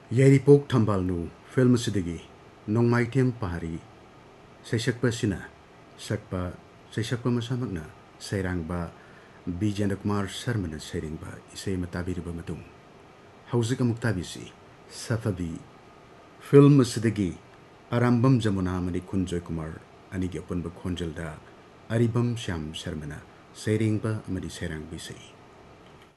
Yairipok ꯊꯝꯕꯥꯜꯅꯨ film ꯑꯁꯤꯗꯒꯤ ꯅꯣꯡꯃꯥꯏꯊꯦꯝ ꯄꯥꯔꯤ ꯁꯩꯁꯛꯄ ꯑꯁꯤꯅ ꯁꯛꯄ ꯁꯩꯁꯛꯄ ꯃꯁꯥꯃꯛꯅ ꯁꯩꯔꯥꯡꯕ ꯕꯤ ꯖꯦꯟꯗꯀꯨꯃꯥꯔ ꯁꯔꯃꯅ ꯁꯩꯔꯦꯡꯕ ꯏꯁꯩ ꯑꯃ ꯇꯥꯕꯤꯔꯕ ꯃꯇꯨꯡ ꯍꯧꯖꯤꯛ ꯑꯃꯨꯛ ꯇꯥꯕꯤꯁꯤ ꯁꯐꯕꯤ ꯐꯤꯜꯝ ꯑꯁꯤꯗꯒꯤ ꯑꯔꯥꯝꯕꯝ ꯖꯃꯨꯅꯥ ꯑꯃꯗꯤ ꯈꯨꯟꯖꯣꯏ ꯀꯨꯃꯥꯔ ꯑꯅꯤꯒꯤ ꯑꯄꯨꯟꯕ ꯈꯣꯟꯖꯦꯜꯗ ꯑꯔꯤꯕꯝ ꯁ꯭ꯌꯥꯝ ꯁꯔꯃꯅ ꯁꯩꯔꯦꯡꯕ ꯑꯃꯗꯤ ꯁꯩꯔꯥꯡꯕ ꯏꯁꯩ